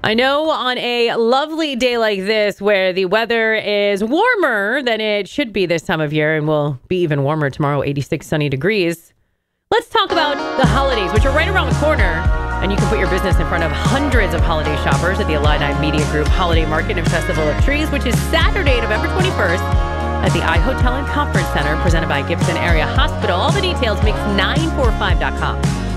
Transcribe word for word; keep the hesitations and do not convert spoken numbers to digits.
I know on a lovely day like this where the weather is warmer than it should be this time of year and will be even warmer tomorrow, eighty-six sunny degrees. Let's talk about the holidays, which are right around the corner. And you can put your business in front of hundreds of holiday shoppers at the Illini Media Group Holiday Market and Festival of Trees, which is Saturday, November twenty-first at the iHotel and Conference Center presented by Gibson Area Hospital. All the details, mix nine four five dot com.